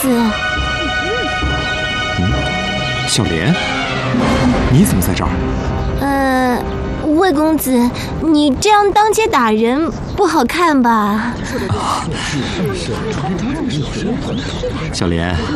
子。 小莲，你怎么在这儿？ 魏公子，你这样当街打人不好看吧？ 小莲，